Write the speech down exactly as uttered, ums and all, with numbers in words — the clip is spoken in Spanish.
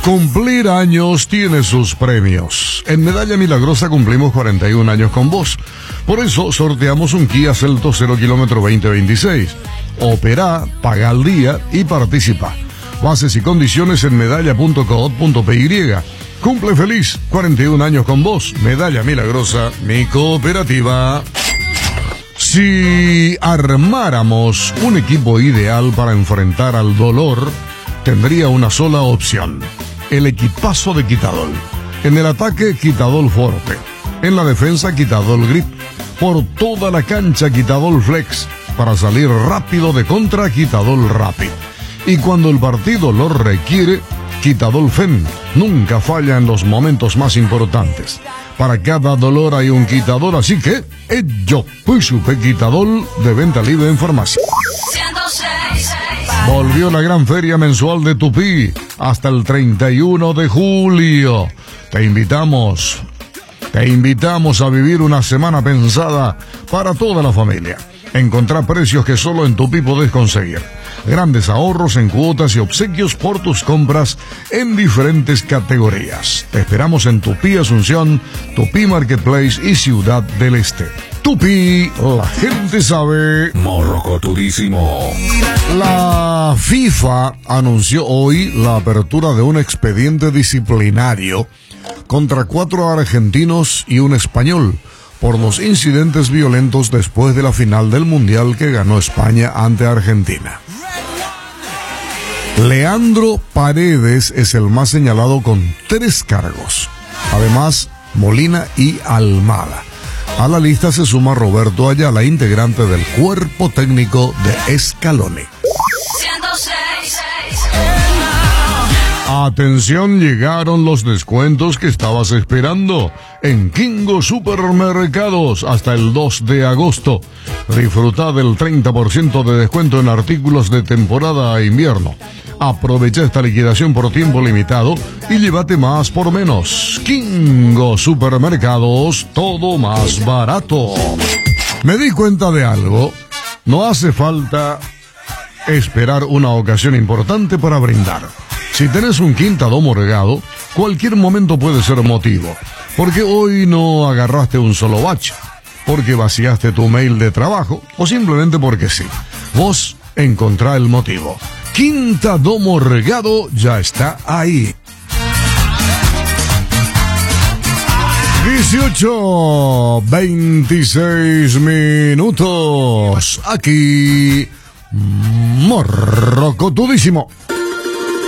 Cumplir años tiene sus premios. En Medalla Milagrosa cumplimos cuarenta y un años con vos. Por eso sorteamos un Kia Celtos cero kilómetro veinte veintiséis. Opera, paga al día y participa. Bases y condiciones en medalla punto co punto py. Cumple feliz, cuarenta y un años con vos. Medalla Milagrosa, mi cooperativa. Si armáramos un equipo ideal para enfrentar al dolor, tendría una sola opción: el equipazo de Quitadol. En el ataque, Quitadol Forte. En la defensa, Quitadol Grip. Por toda la cancha, Quitadol Flex. Para salir rápido de contra, Quitadol Rapid. Y cuando el partido lo requiere, Quitadol Fem. Nunca falla en los momentos más importantes. Para cada dolor hay un Quitadol, así que ello, pues supe Quitadol de venta libre en farmacia. Volvió la gran feria mensual de Tupí hasta el treinta y uno de julio. Te invitamos, te invitamos a vivir una semana pensada para toda la familia. Encontrar precios que solo en Tupí podés conseguir. Grandes ahorros en cuotas y obsequios por tus compras en diferentes categorías. Te esperamos en Tupí Asunción, Tupí Marketplace y Ciudad del Este. Tupí, la gente sabe. Morrocoturísimo. La FIFA anunció hoy la apertura de un expediente disciplinario contra cuatro argentinos y un español por los incidentes violentos después de la final del Mundial que ganó España ante Argentina. Leandro Paredes es el más señalado con tres cargos. Además, Molina y Almada. A la lista se suma Roberto Ayala, integrante del cuerpo técnico de Scaloni. Atención, llegaron los descuentos que estabas esperando en Kingo Supermercados hasta el dos de agosto. Disfruta del treinta por ciento de descuento en artículos de temporada a invierno. Aprovecha esta liquidación por tiempo limitado y llévate más por menos. Kingo Supermercados, todo más barato. Me di cuenta de algo. No hace falta esperar una ocasión importante para brindar. Si tenés un Quinta Domo regado, cualquier momento puede ser motivo. Porque hoy no agarraste un solo bache, porque vaciaste tu mail de trabajo o simplemente porque sí. Vos encontrá el motivo. Quinta Domo regado ya está ahí. dieciocho, veintiséis minutos. Aquí, Morrocotudísimo.